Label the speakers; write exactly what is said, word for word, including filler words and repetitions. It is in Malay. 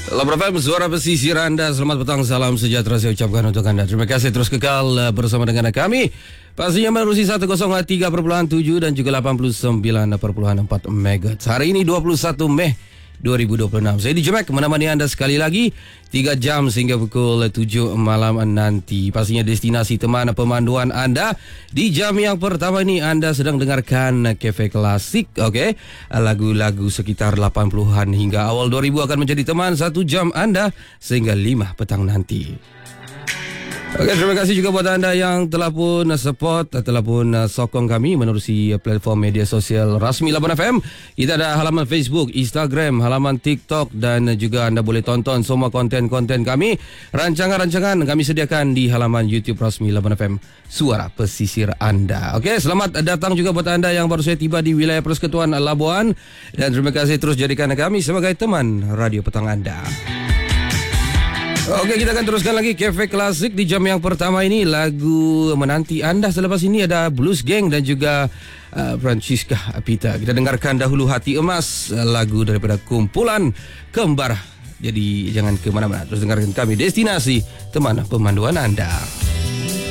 Speaker 1: Labra F M, suara pesisir anda. Selamat petang, salam sejahtera saya ucapkan untuk anda. Terima kasih terus kekal bersama dengan kami. Pastinya menerusi seratus tiga perpuluhan tujuh dan juga lapan puluh sembilan perpuluhan empat megahertz. Hari ini dua puluh satu Mei dua ribu dua puluh enam. Saya di Jemek menemani anda sekali lagi tiga jam sehingga pukul tujuh malam nanti. Pastinya destinasi teman pemanduan anda. Di jam yang pertama ini anda sedang dengarkan Cafe Klasik, okey. Lagu-lagu sekitar lapan puluhan hingga awal dua ribu akan menjadi teman satu jam anda sehingga lima petang nanti. Okey, terima kasih juga buat anda yang telah pun support, telah pun sokong kami menerusi platform media sosial rasmi Laban F M. Kita ada halaman Facebook, Instagram, halaman TikTok dan juga anda boleh tonton semua konten-konten kami. Rancangan-rancangan kami sediakan di halaman YouTube rasmi Laban F M, suara pesisir anda. Okey, selamat datang juga buat anda yang baru saja tiba di wilayah Persekutuan Labuan dan terima kasih terus jadikan kami sebagai teman radio petang anda. Okey, kita akan teruskan lagi Cafe Klasik di jam yang pertama ini. Lagu menanti anda selepas ini ada Blues Gang dan juga uh, Francisca Pita. Kita dengarkan dahulu Hati Emas, lagu daripada kumpulan Kembar. Jadi jangan ke mana-mana, terus dengarkan kami, destinasi teman pemanduan anda.